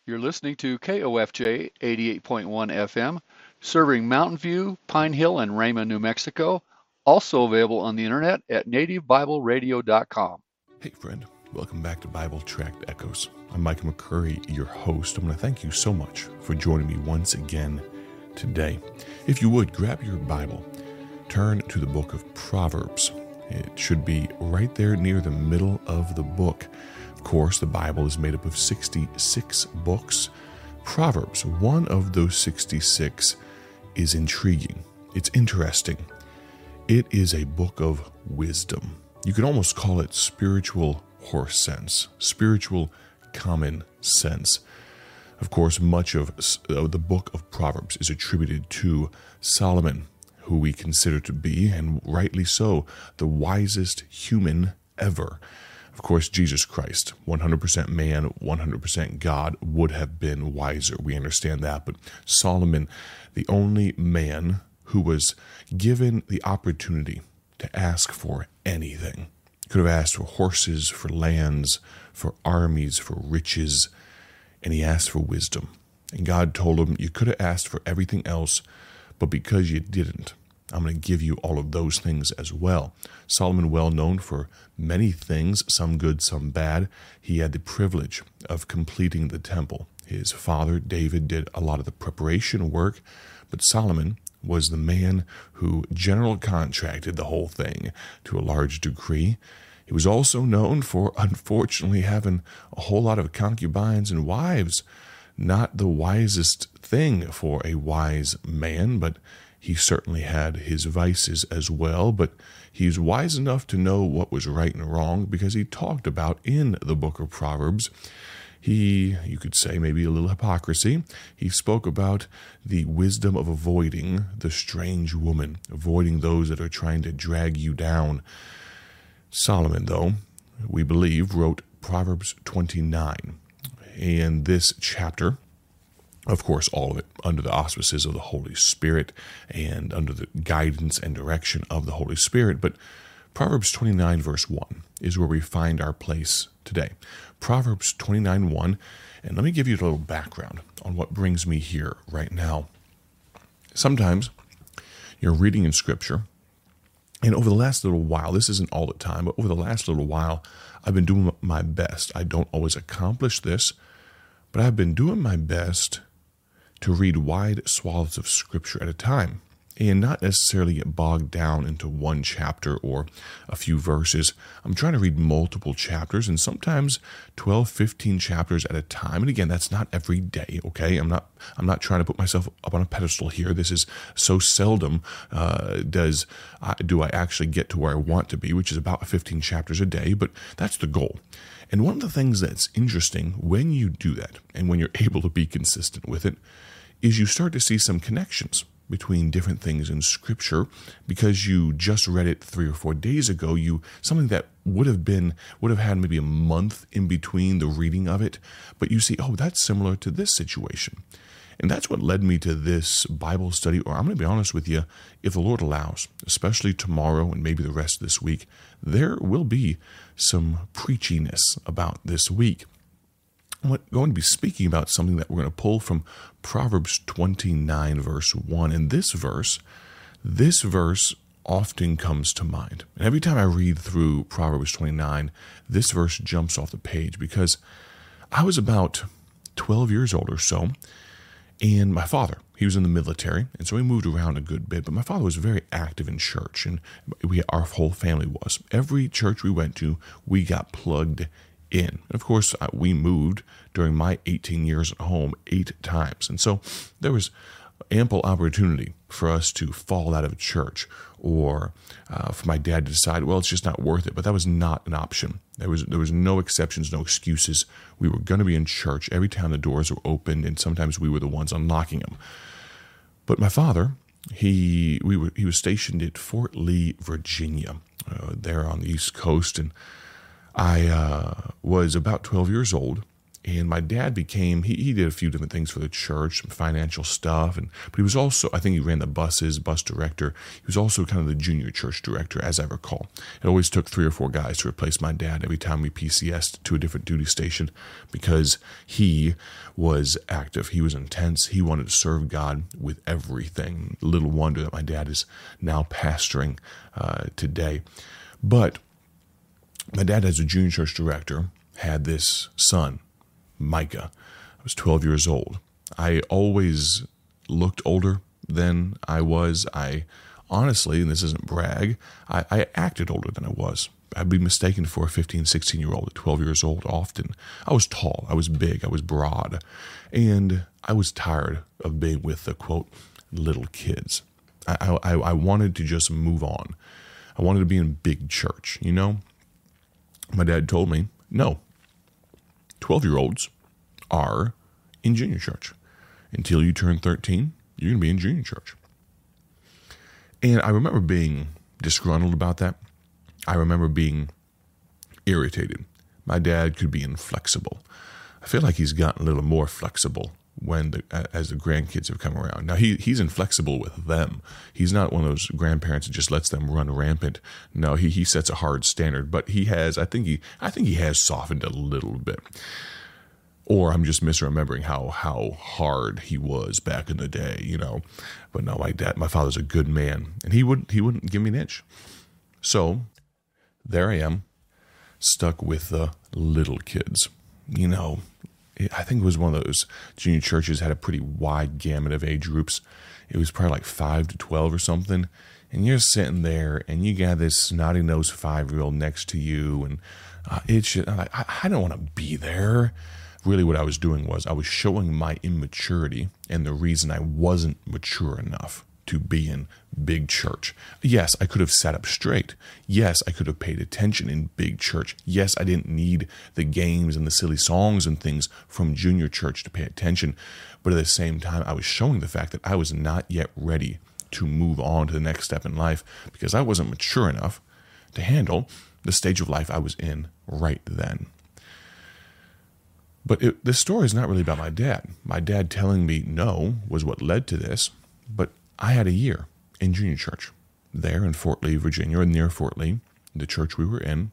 You're listening to KOFJ 88.1 FM, serving Mountain View, Pine Hill, and Rama, New Mexico. Also available on the internet at nativebibleradio.com. Hey friend, welcome back to Bible Tract Echoes. I'm Mike McCurry, your host. I want to thank you so much for joining me once again today. If you would, grab your Bible, turn to the book of Proverbs. It should be right there near the middle of the book. Of course, the Bible is made up of 66 books. Proverbs, one of those 66, is intriguing. It's interesting. It is a book of wisdom. You could almost call it spiritual horse sense, spiritual common sense. Of course, much of the book of Proverbs is attributed to Solomon, who we consider to be, and rightly so, the wisest human ever. Of course, Jesus Christ, 100% man, 100% God, would have been wiser. We understand that. But Solomon, the only man who was given the opportunity to ask for anything. He could have asked for horses, for lands, for armies, for riches, and he asked for wisdom. And God told him, you could have asked for everything else, but because you didn't, I'm going to give you all of those things as well. Solomon, well known for many things, some good, some bad. He had the privilege of completing the temple. His father, David, did a lot of the preparation work, but Solomon was the man who general contracted the whole thing to a large degree. He was also known for, unfortunately, having a whole lot of concubines and wives. Not the wisest thing for a wise man, but he certainly had his vices as well, but he's wise enough to know what was right and wrong because he talked about in the book of Proverbs. You could say maybe a little hypocrisy. He spoke about the wisdom of avoiding the strange woman, avoiding those that are trying to drag you down. Solomon, though, we believe, wrote Proverbs 29. And this chapter, of course, all of it under the auspices of the Holy Spirit and under the guidance and direction of the Holy Spirit. But Proverbs 29 verse 1 is where we find our place today. Proverbs 29:1, and let me give you a little background on what brings me here right now. Sometimes you're reading in Scripture, and over the last little while, this isn't all the time, but over the last little while, I've been doing my best. I don't always accomplish this, but I've been doing my best to read wide swaths of Scripture at a time and not necessarily get bogged down into one chapter or a few verses. I'm trying to read multiple chapters and sometimes 12, 15 chapters at a time. And again, that's not every day, okay? I'm not trying to put myself up on a pedestal here. This is so seldom do I actually get to where I want to be, which is about 15 chapters a day, but that's the goal. And one of the things that's interesting when you do that and when you're able to be consistent with it is you start to see some connections between different things in Scripture because you just read it 3 or 4 days ago. Something that would have had maybe a month in between the reading of it, but you see, oh, that's similar to this situation. And that's what led me to this Bible study, or I'm going to be honest with you, if the Lord allows, especially tomorrow and maybe the rest of this week, there will be some preachiness about this week. I'm going to be speaking about something that we're going to pull from Proverbs 29, verse 1. And this verse often comes to mind. And every time I read through Proverbs 29, this verse jumps off the page because I was about 12 years old or so, and my father, he was in the military, and so we moved around a good bit, but my father was very active in church, and our whole family was. Every church we went to, we got plugged in. And of course, we moved during my 18 years at home 8 times. And so there was ample opportunity for us to fall out of church or for my dad to decide, well, it's just not worth it. But that was not an option. There was no exceptions, no excuses. We were going to be in church every time the doors were opened, and sometimes we were the ones unlocking them. But my father, he was stationed at Fort Lee, Virginia, there on the East Coast, and I was about 12 years old, And my dad became, he did a few different things for the church, some financial stuff. But he was also, I think he ran the buses, bus director. He was also kind of the junior church director, as I recall. It always took 3 or 4 guys to replace my dad every time we PCS'd to a different duty station because he was active. He was intense. He wanted to serve God with everything. Little wonder that my dad is now pastoring today. But my dad, as a junior church director, had this son, Micah. I was 12 years old. I always looked older than I was. I honestly, and this isn't brag, I acted older than I was. I'd be mistaken for a 15, 16-year-old at 12 years old often. I was tall, I was big, I was broad, and I was tired of being with the, quote, little kids. I wanted to just move on. I wanted to be in big church, you know? My dad told me, no, 12-year-olds are in junior church. Until you turn 13, you're going to be in junior church. And I remember being disgruntled about that. I remember being irritated. My dad could be inflexible. I feel like he's gotten a little more flexible as the grandkids have come around. Now, he's inflexible with them. He's not one of those grandparents that just lets them run rampant. No, he sets a hard standard, but I think he has softened a little bit. Or I'm just misremembering how hard he was back in the day, you know. But no, my father's a good man, and he wouldn't give me an inch. So there I am, stuck with the little kids, you know. I think it was one of those junior churches had a pretty wide gamut of age groups. It was probably like 5 to 12 or something. And you're sitting there and you got this snotty-nosed 5-year-old next to you. And it's just, I'm like, I don't want to be there. Really what I was doing was I was showing my immaturity and the reason I wasn't mature enough to be in big church. Yes, I could have sat up straight. Yes, I could have paid attention in big church. Yes, I didn't need the games and the silly songs and things from junior church to pay attention. But at the same time, I was showing the fact that I was not yet ready to move on to the next step in life because I wasn't mature enough to handle the stage of life I was in right then. But this story is not really about my dad. My dad telling me no was what led to this, but I had a year in junior church there in Fort Lee, Virginia, or near Fort Lee, the church we were in.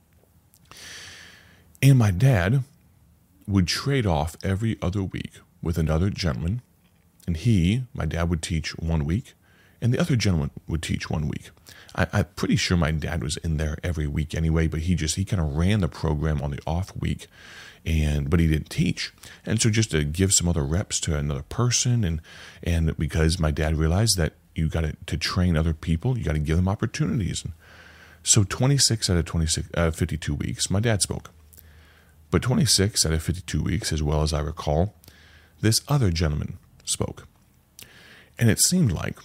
And my dad would trade off every other week with another gentleman, and my dad would teach 1 week, and the other gentleman would teach 1 week. I'm pretty sure my dad was in there every week anyway, but he kind of ran the program on the off week, but he didn't teach. And so just to give some other reps to another person, and because my dad realized that you got to train other people, you got to give them opportunities. And so 26 out of 52 weeks, my dad spoke. But 26 out of 52 weeks, as well as I recall, this other gentleman spoke. And it seemed like,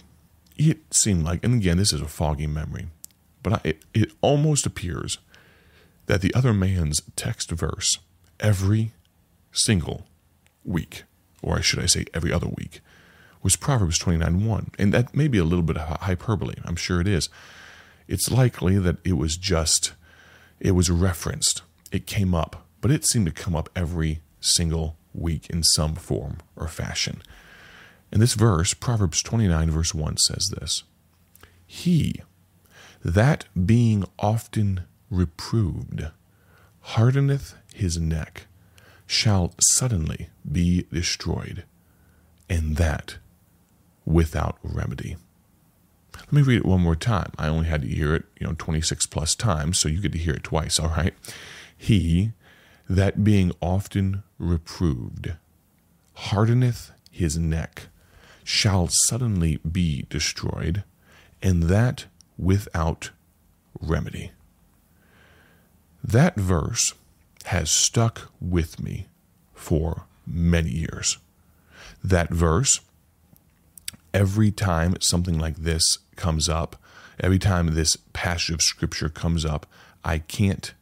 and again, this is a foggy memory, but it almost appears that the other man's text verse every single week, or should I say every other week, was Proverbs 29:1. And that may be a little bit of hyperbole. I'm sure it is. It's likely that it was referenced. It came up, but it seemed to come up every single week in some form or fashion. And this verse, Proverbs 29 verse 1 says this: "He that being often reproved hardeneth his neck shall suddenly be destroyed, and that without remedy." Let me read it one more time. I only had to hear it, 26 plus times, so you get to hear it twice, all right? "He that being often reproved hardeneth his neck shall suddenly be destroyed, and that without remedy." That verse has stuck with me for many years. That verse, every time something like this comes up, every time this passage of scripture comes up, I can't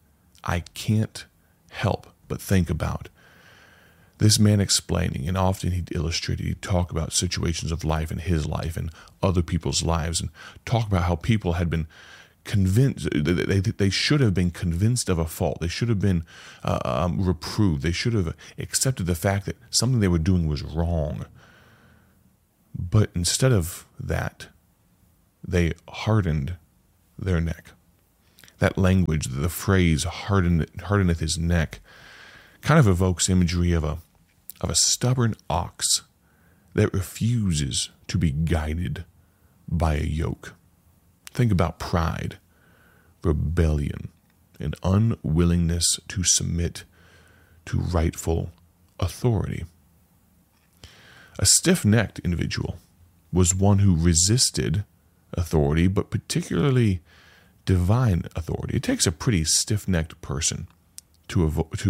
help but think about this man explaining, and often he'd illustrate it, he'd talk about situations of life in his life and other people's lives, and talk about how people had been convinced. They should have been convinced of a fault. They should have been reproved. They should have accepted the fact that something they were doing was wrong. But instead of that, they hardened their neck. That language, the phrase hardeneth his neck, kind of evokes imagery of a stubborn ox that refuses to be guided by a yoke. Think about pride, rebellion, and unwillingness to submit to rightful authority. A stiff-necked individual was one who resisted authority, but particularly divine authority. It takes a pretty stiff-necked person to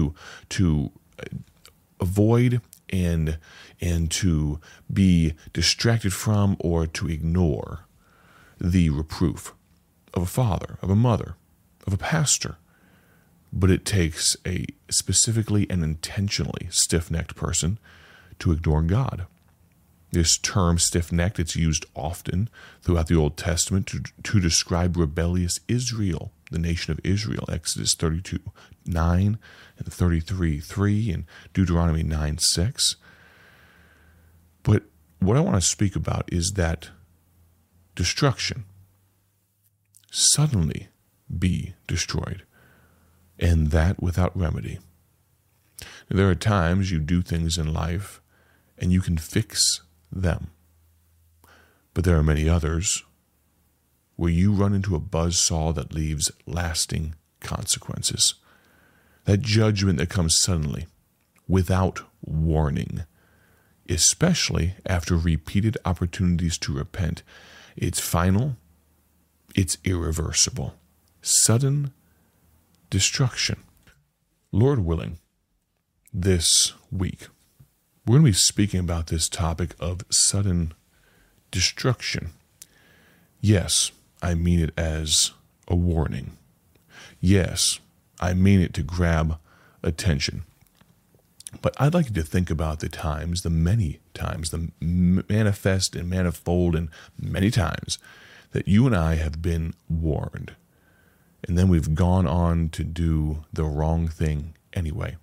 avoid and to be distracted from or to ignore the reproof of a father, of a mother, of a pastor. But it takes a specifically and intentionally stiff-necked person to ignore God. This term, stiff-necked, it's used often throughout the Old Testament to describe rebellious Israel, the nation of Israel, Exodus 32:9 and 33:3 and Deuteronomy 9:6. But what I want to speak about is that destruction, suddenly be destroyed, and that without remedy. There are times you do things in life and you can fix them. But there are many others where you run into a buzzsaw that leaves lasting consequences. That judgment that comes suddenly, without warning, especially after repeated opportunities to repent. It's final, it's irreversible. Sudden destruction. Lord willing, this week, we're going to be speaking about this topic of sudden destruction. Yes, I mean it as a warning. Yes, I mean it to grab attention. But I'd like you to think about the many times, the manifest and manifold and many times that you and I have been warned. And then we've gone on to do the wrong thing anyway.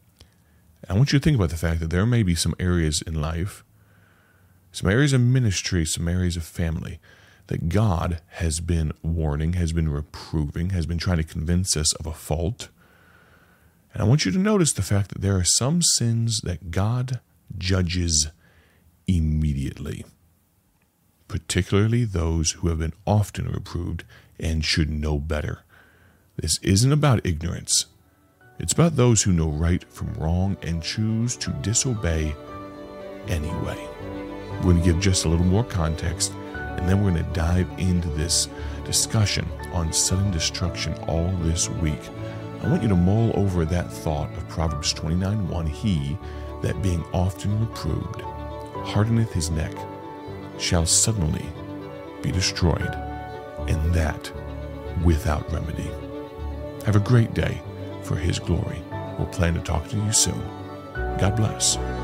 I want you to think about the fact that there may be some areas in life, some areas of ministry, some areas of family that God has been warning, has been reproving, has been trying to convince us of a fault. And I want you to notice the fact that there are some sins that God judges immediately, particularly those who have been often reproved and should know better. This isn't about ignorance. It's about those who know right from wrong and choose to disobey anyway. We're going to give just a little more context, and then we're going to dive into this discussion on sudden destruction all this week. I want you to mull over that thought of Proverbs 29:1. He that being often reproved hardeneth his neck shall suddenly be destroyed, and that without remedy. Have a great day for His glory. We'll plan to talk to you soon. God bless.